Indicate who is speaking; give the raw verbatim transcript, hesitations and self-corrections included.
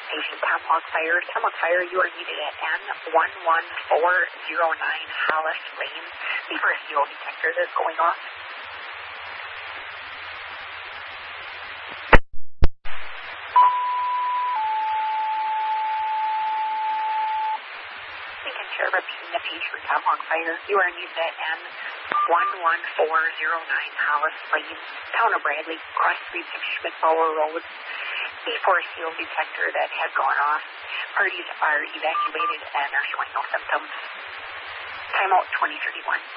Speaker 1: Station Tomahawk Fire. Tomahawk Fire, you are needed at N one one four zero nine Hollis Lane. The first fuel detector that's going off. Lincoln Sheriff repeating the page for Tomahawk Fire. You are needed at N one one four zero nine Hollis Lane, Town of Bradley, cross three six Schmidt-Bower Road. The force field detector that has gone off. Parties are evacuated and are showing no symptoms. Timeout twenty thirty-one.